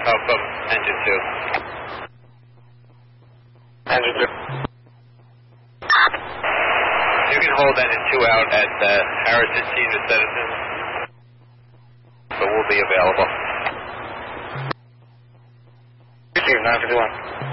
Alpha, engine 2. Engine 2. You can hold engine 2 out at Harrison Senior Citizens, but we'll be available. Receive 951.